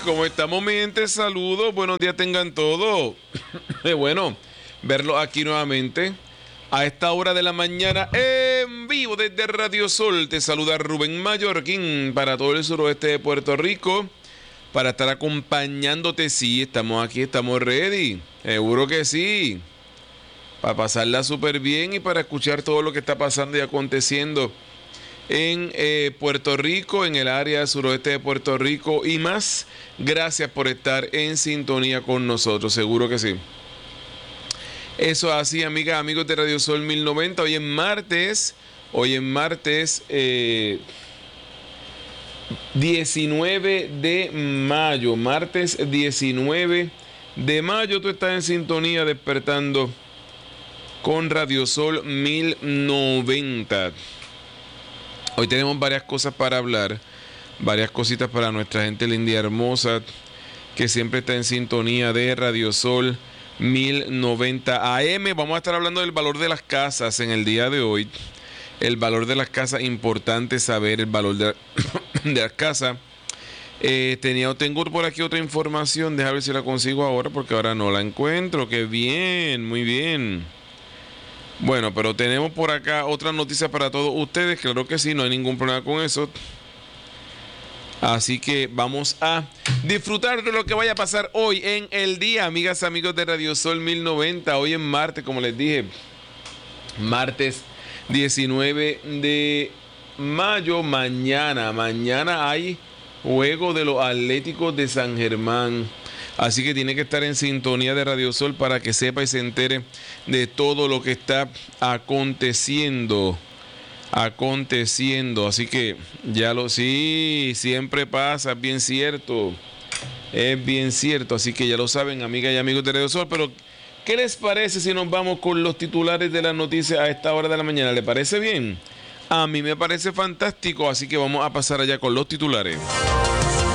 ¿Cómo estamos, mi gente? Saludos, buenos días tengan todos. Bueno, verlo aquí nuevamente a esta hora de la mañana en vivo desde Radio Sol. Te saluda Rubén Mallorquín para todo el suroeste de Puerto Rico para estar acompañándote. Sí, estamos aquí, estamos ready. Seguro que sí. Para pasarla súper bien y para escuchar todo lo que está pasando y aconteciendo en Puerto Rico, en el área suroeste de Puerto Rico y más. Gracias por estar en sintonía con nosotros, seguro que sí. Eso así, amigas, amigos de Radio Sol 1090. Hoy en martes 19 de mayo. Martes 19 de mayo, tú estás en sintonía despertando con Radio Sol 1090. Hoy tenemos varias cosas para hablar, varias cositas para nuestra gente linda y hermosa que siempre está en sintonía de Radio Sol 1090 AM. Vamos a estar hablando del valor de las casas en el día de hoy. El valor de las casas, importante saber el valor de las casas. Tengo por aquí otra información, déjame ver si la consigo ahora porque ahora no la encuentro. Qué bien, muy bien. Bueno, pero tenemos por acá otra noticia para todos ustedes. Claro que sí, no hay ningún problema con eso. Así que vamos a disfrutar de lo que vaya a pasar hoy en el día, amigas, amigos de Radio Sol 1090. Hoy en martes, como les dije, martes 19 de mayo. Mañana hay juego de los Atléticos de San Germán. Así que tiene que estar en sintonía de Radio Sol para que sepa y se entere de todo lo que está aconteciendo. Así que sí, siempre pasa, es bien cierto. Así que ya lo saben, amigas y amigos de Radio Sol. Pero, ¿qué les parece si nos vamos con los titulares de las noticias a esta hora de la mañana? ¿Le parece bien? A mí me parece fantástico, así que vamos a pasar allá con los titulares.